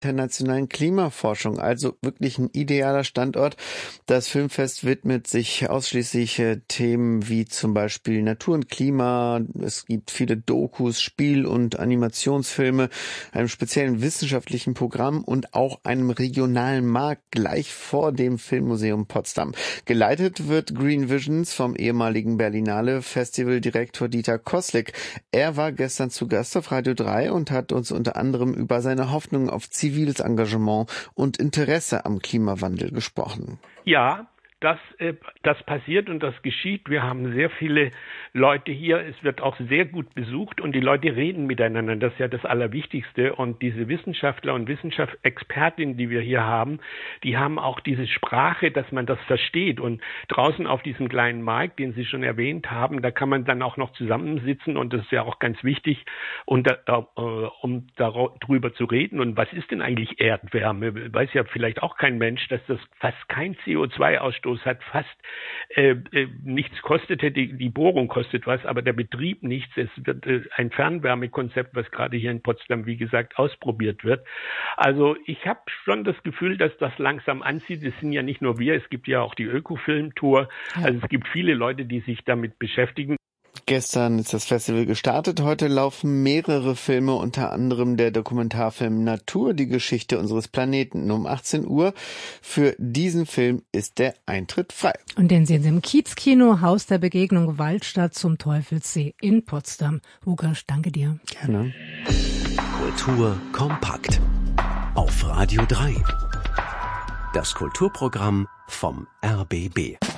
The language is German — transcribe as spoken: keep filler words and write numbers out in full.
internationalen Klimaforschung, also wirklich ein idealer Standort. Das Filmfest widmet sich ausschließlich äh, Themen wie zum Beispiel Natur und Klima. Es gibt viele Dokus, Spiel- und Animationsfilme, einem speziellen wissenschaftlichen Programm und auch einem regionalen Markt gleich vor dem Filmmuseum Potsdam. Geleitet wird Green Visions vom ehemaligen Berlinale Festivaldirektor Dieter Koslik. Er war gestern zu Gast auf Radio drei und hat uns unter anderem über seine Hoffnung auf ziviles Engagement und Interesse am Klimawandel gesprochen. Ja, das, äh, das passiert und das geschieht. Wir haben sehr viele Leute hier. Es wird auch sehr gut besucht und die Leute reden miteinander. Das ist ja das Allerwichtigste. Und diese Wissenschaftler und Wissenschaftsexpertinnen, die wir hier haben, die haben auch diese Sprache, dass man das versteht. Und draußen auf diesem kleinen Markt, den Sie schon erwähnt haben, da kann man dann auch noch zusammensitzen und das ist ja auch ganz wichtig, und da, äh, um darüber zu reden. Und was ist denn eigentlich Erdwärme? Weiß ja vielleicht auch kein Mensch, dass das fast kein C O zwei Ausstoß hat, fast äh, äh, nichts kostete, die, die Bohrung kostet was, aber der Betrieb nichts. Es wird äh, ein Fernwärmekonzept, was gerade hier in Potsdam, wie gesagt, ausprobiert wird. Also ich habe schon das Gefühl, dass das langsam anzieht. Es sind ja nicht nur wir, es gibt ja auch die Ökofilm-Tour. Ja. Also es gibt viele Leute, die sich damit beschäftigen. Gestern ist das Festival gestartet. Heute laufen mehrere Filme, unter anderem der Dokumentarfilm Natur, die Geschichte unseres Planeten. Um achtzehn Uhr. Für diesen Film ist der Eintritt frei. Und den sehen Sie im Kiezkino, Haus der Begegnung Waldstadt zum Teufelssee in Potsdam. Lukas, danke dir. Gerne. Kultur kompakt. Auf Radio drei. Das Kulturprogramm vom R B B.